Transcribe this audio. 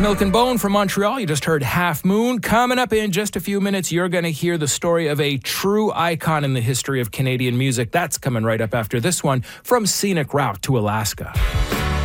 Milk and Bone from Montreal. You just heard Half Moon. Coming up in just a few minutes, you're going to hear the story of a true icon in the history of Canadian music. That's coming right up after this one, From Scenic Route to Alaska.